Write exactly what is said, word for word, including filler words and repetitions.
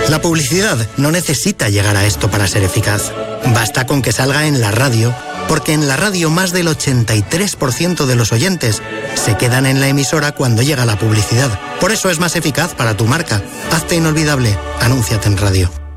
La publicidad no necesita llegar a esto para ser eficaz. Basta con que salga en la radio, porque en la radio más del ochenta y tres por ciento de los oyentes se quedan en la emisora cuando llega la publicidad. Por eso es más eficaz para tu marca. Hazte inolvidable. Anúnciate en radio.